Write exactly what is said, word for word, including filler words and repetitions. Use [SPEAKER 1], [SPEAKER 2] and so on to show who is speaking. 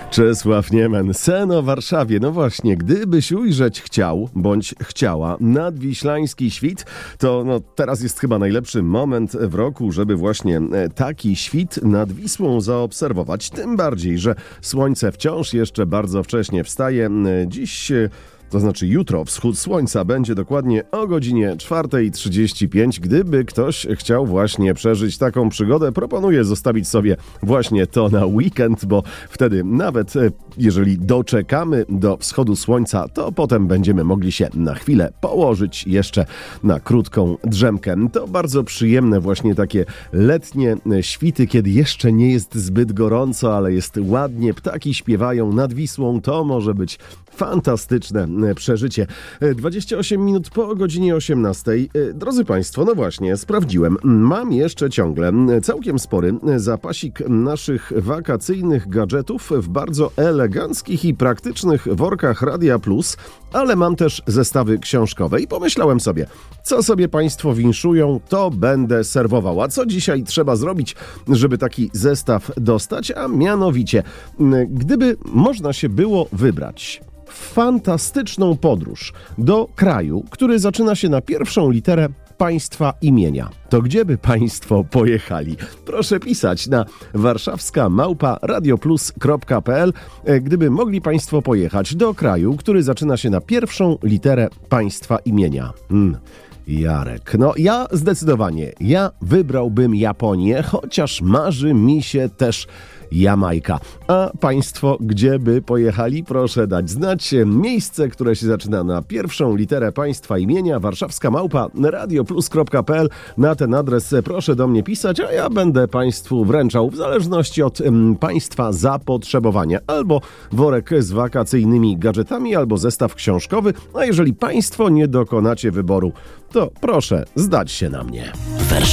[SPEAKER 1] Czesław Niemen, Sen o Warszawie. No właśnie, gdybyś ujrzeć chciał, bądź chciała, nadwiślański świt, to no, teraz jest chyba najlepszy moment w roku, żeby właśnie taki świt nad Wisłą zaobserwować. Tym bardziej, że słońce wciąż jeszcze bardzo wcześnie wstaje. Dziś... To znaczy jutro wschód słońca będzie dokładnie o godzinie czwarta trzydzieści pięć. Gdyby ktoś chciał właśnie przeżyć taką przygodę, proponuję zostawić sobie właśnie to na weekend, bo wtedy nawet jeżeli doczekamy do wschodu słońca, to potem będziemy mogli się na chwilę położyć jeszcze na krótką drzemkę. To bardzo przyjemne właśnie takie letnie świty, kiedy jeszcze nie jest zbyt gorąco, ale jest ładnie, ptaki śpiewają nad Wisłą. To może być fantastyczne przeżycie. dwadzieścia osiem minut po godzinie osiemnastej. Drodzy Państwo, no właśnie, sprawdziłem. Mam jeszcze ciągle całkiem spory zapasik naszych wakacyjnych gadżetów w bardzo eleganckich i praktycznych workach Radia Plus, ale mam też zestawy książkowe i pomyślałem sobie, co sobie Państwo winszują, to będę serwował. A co dzisiaj trzeba zrobić, żeby taki zestaw dostać? A mianowicie, gdyby można się było wybrać fantastyczną podróż do kraju, który zaczyna się na pierwszą literę państwa imienia, to gdzie by Państwo pojechali? Proszę pisać na warszawska małpa radioplus kropka pe el, gdyby mogli Państwo pojechać do kraju, który zaczyna się na pierwszą literę państwa imienia. Hmm. Jarek. No ja zdecydowanie, ja wybrałbym Japonię, chociaż marzy mi się też Jamajka. A Państwo gdzie by pojechali? Proszę dać znać. Miejsce, które się zaczyna na pierwszą literę państwa imienia, warszawska małpa radioplus kropka pe el. Na ten adres proszę do mnie pisać, a ja będę Państwu wręczał w zależności od um, Państwa zapotrzebowania. Albo worek z wakacyjnymi gadżetami, albo zestaw książkowy. A jeżeli Państwo nie dokonacie wyboru, to proszę zdać się na mnie.